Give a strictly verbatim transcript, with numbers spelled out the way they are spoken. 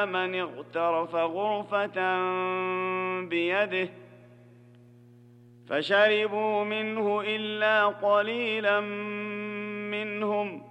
من اغترف غرفة بيده فشربوا منه إلا قليلا منهم